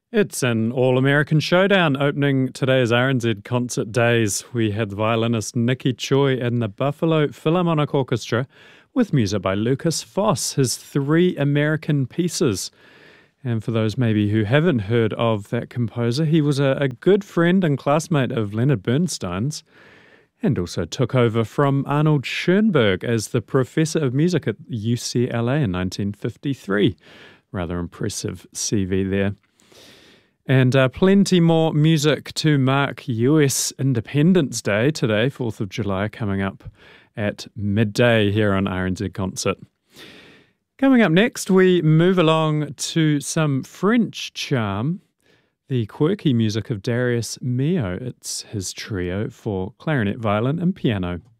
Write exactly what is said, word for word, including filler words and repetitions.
It's an all-American showdown opening today's R N Z Concert Days. We had the violinist Nikki Choi and the Buffalo Philharmonic Orchestra with music by Lukas Foss, his three American pieces. And for those maybe who haven't heard of that composer, he was a, a good friend and classmate of Leonard Bernstein's and also took over from Arnold Schoenberg as the professor of music at U C L A in nineteen fifty-three. Rather impressive C V there. And uh, plenty more music to mark U S Independence Day today, fourth of July, coming up at midday here on R N Z Concert. Coming up next, we move along to some French charm, the quirky music of Darius Milhaud. It's his trio for clarinet, violin and piano.